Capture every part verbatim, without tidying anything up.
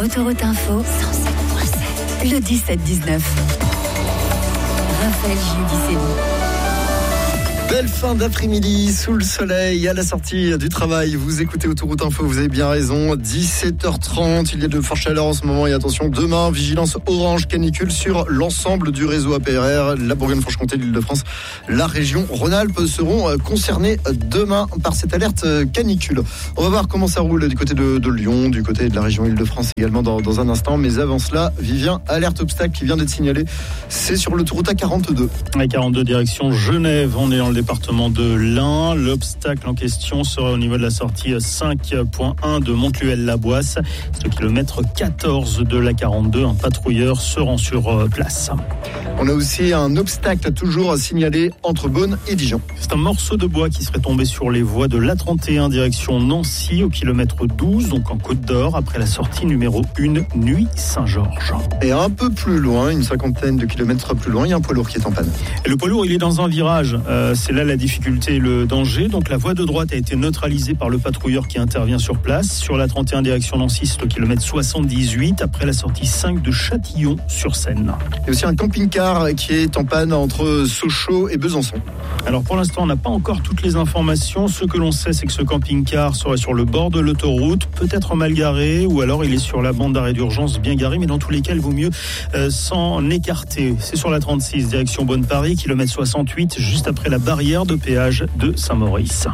Autoroute Info, cent sept virgule sept. Le dix-sept dix-neuf. Raphaël Giudicelli. Belle fin d'après-midi sous le soleil à la sortie du travail. Vous écoutez Autoroute Info, vous avez bien raison. dix-sept heures trente, il y a de fortes chaleurs en ce moment. Et attention, demain, vigilance orange canicule sur l'ensemble du réseau A P R R. La Bourgogne-Franche-Comté, l'Île-de-France, la région Rhône-Alpes seront concernés demain par cette alerte canicule. On va voir comment ça roule du côté de, de Lyon, du côté de la région Île-de-France également dans, dans un instant. Mais avant cela, Vivien, alerte obstacle qui vient d'être signalée. C'est sur l'autoroute A quarante-deux. A quarante-deux direction Genève, on est dans le département de l'Ain. L'obstacle en question sera au niveau de la sortie cinq point un de Montluel-la-Boisse. C'est le kilomètre quatorze de l'A quarante-deux. Un patrouilleur se rend sur place. On a aussi un obstacle toujours signalé entre Beaune et Dijon. C'est un morceau de bois qui serait tombé sur les voies de l'A trente et un direction Nancy au kilomètre douze, donc en Côte d'Or, après la sortie numéro un, Nuit-Saint-Georges. Et un peu plus loin, une cinquantaine de kilomètres plus loin, il y a un poids lourd qui est en panne. Et le poids lourd, il est dans un virage. Euh, c'est là la difficulté et le danger. Donc la voie de droite a été neutralisée par le patrouilleur qui intervient sur place. Sur la trente et un direction Nancy, c'est au kilomètre soixante-dix-huit, après la sortie cinq de Châtillon-sur-Seine. Il y a aussi un camping-car qui est en panne entre Sochaux et Besançon. Alors pour l'instant, on n'a pas encore toutes les informations. Ce que l'on sait, c'est que ce camping-car serait sur le bord de l'autoroute, peut-être mal garé, ou alors il est sur la bande d'arrêt d'urgence bien garé, mais dans tous les cas, il vaut mieux euh, s'en écarter. C'est sur la trente-six, direction Beaune-Paris, kilomètre soixante-huit, juste après la barrière de péage de Saint-Maurice.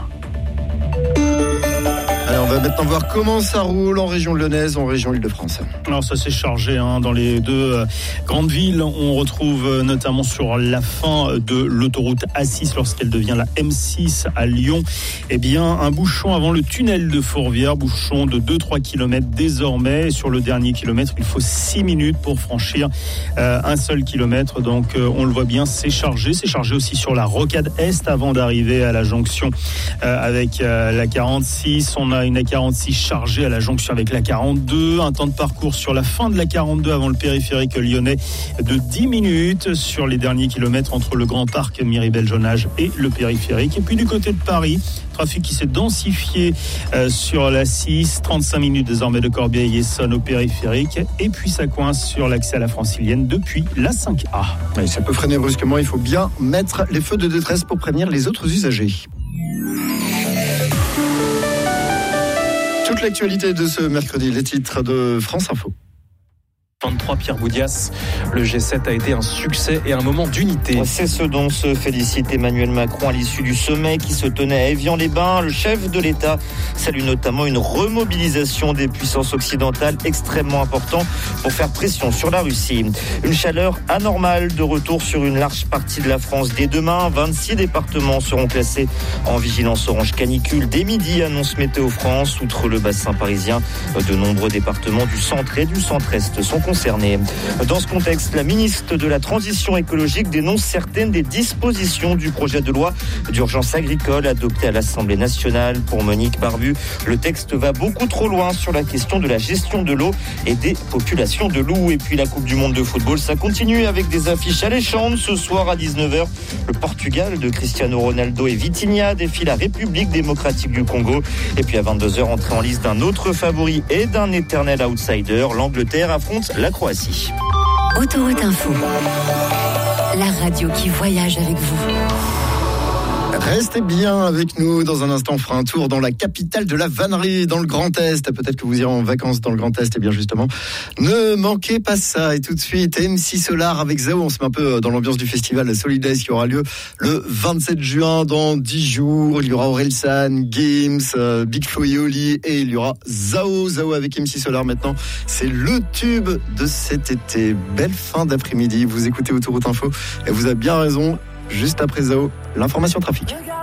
Alors on va maintenant voir comment ça roule en région lyonnaise, en région Île-de-France. Alors ça s'est chargé hein, dans les deux euh, grandes villes. On retrouve euh, notamment sur la fin de l'autoroute A six lorsqu'elle devient la M six à Lyon, eh bien un bouchon avant le tunnel de Fourvière, bouchon de deux à trois kilomètres désormais. Et sur le dernier kilomètre, il faut six minutes pour franchir euh, un seul kilomètre. Donc euh, on le voit bien, c'est chargé. C'est chargé aussi sur la rocade Est avant d'arriver à la jonction euh, avec euh, la quarante-six. On a une A quarante-six chargée à la jonction avec la quarante-deux. Un temps de parcours sur la fin de la quarante-deux avant le périphérique lyonnais de dix minutes sur les derniers kilomètres entre le Grand Parc Miribel-Jonage et le périphérique. Et puis du côté de Paris, trafic qui s'est densifié euh, sur la six, trente-cinq minutes désormais de Corbeil-Essonnes au périphérique. Et puis ça coince sur l'accès à la Francilienne depuis la cinq A. Et ça peut freiner brusquement, il faut bien mettre les feux de détresse pour prévenir les autres usagers. Toute l'actualité de ce mercredi, les titres de France Info. vingt-trois Pierre Boudias, le G sept a été un succès et un moment d'unité. C'est ce dont se félicite Emmanuel Macron à l'issue du sommet qui se tenait à Évian-les-Bains. Le chef de l'État salue notamment une remobilisation des puissances occidentales extrêmement importante pour faire pression sur la Russie. Une chaleur anormale de retour sur une large partie de la France dès demain. vingt-six départements seront classés en vigilance orange canicule. Dès midi, annonce Météo France. Outre le bassin parisien, de nombreux départements du centre et du centre-est sont concernés. Dans ce contexte, la ministre de la Transition écologique dénonce certaines des dispositions du projet de loi d'urgence agricole adopté à l'Assemblée nationale. Pour Monique Barbu, le texte va beaucoup trop loin sur la question de la gestion de l'eau et des populations de loups. Et puis la Coupe du Monde de football, ça continue avec des affiches alléchantes. Ce soir à dix-neuf heures, le Portugal de Cristiano Ronaldo et Vitinha défie la République démocratique du Congo. Et puis à vingt-deux heures, entrée en liste d'un autre favori et d'un éternel outsider. L'Angleterre affronte la Croatie. Autoroute Info, la radio qui voyage avec vous. Restez bien avec nous. Dans un instant, on fera un tour dans la capitale de la vannerie, dans le Grand Est. Peut-être que vous irez en vacances dans le Grand Est. Et bien justement, ne manquez pas ça. Et tout de suite, M C Solar avec Zao. On se met un peu dans l'ambiance du festival Solidays qui aura lieu le vingt-sept juin dans dix jours. Il y aura Orelsan, Gims, euh, Big Flo et Oli et il y aura Zao. Zao avec M C Solar maintenant. C'est le tube de cet été. Belle fin d'après-midi. Vous écoutez Autoroute Info et vous avez bien raison. Juste après Zao, l'information trafic.